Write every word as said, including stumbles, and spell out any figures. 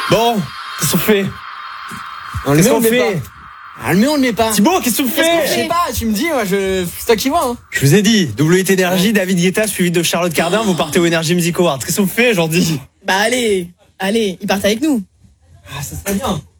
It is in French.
Bon, qu'est-ce qu'on fait? On le met, on le met pas. Ah, le met, on le met pas. Thibaut, qu'est-ce que tu fais? Je sais pas, tu me dis, moi, je, c'est toi qui vois, hein. Je vous ai dit, W T Énergie, David Guetta suivi de Charlotte Cardin, vous partez au Energy Music Awards. Qu'est-ce qu'on fait aujourd'hui? Bah allez, allez, ils partent avec nous. Ah, ça serait bien.